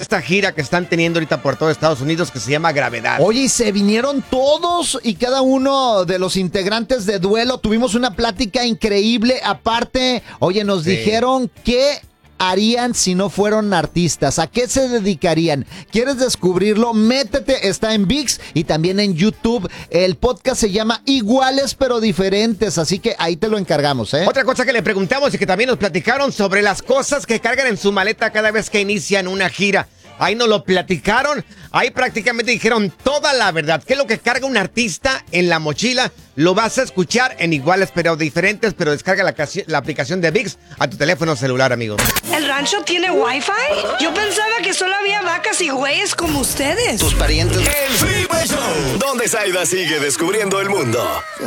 esta gira que están teniendo ahorita por todo Estados Unidos que se llama Gravedad. Oye, y se vinieron todos y cada uno de los integrantes de Duelo. Tuvimos una plática increíble. Aparte, oye, nos dijeron que harían si no fueron artistas? ¿A qué se dedicarían? ¿Quieres descubrirlo? Métete, está en ViX y también en YouTube. El podcast se llama Iguales pero Diferentes, así que ahí te lo encargamos, ¿eh? Otra cosa que le preguntamos y que también nos platicaron sobre las cosas que cargan en su maleta cada vez que inician una gira. Ahí nos lo platicaron, ahí prácticamente dijeron toda la verdad. ¿Qué es lo que carga un artista en la mochila? Lo vas a escuchar en Iguales pero Diferentes, pero descarga la aplicación de ViX a tu teléfono celular, amigo. ¿El rancho tiene wifi? Yo pensaba que solo había vacas y güeyes como ustedes. Tus parientes. El Freeway Show, donde Zayda sigue descubriendo el mundo.